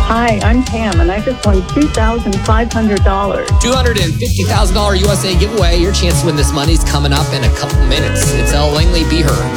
Hi, I'm Pam, and I just won $2,500. $250,000 USA giveaway. Your chance to win this money is coming up in a couple minutes. It's Elle Langley, Be Her.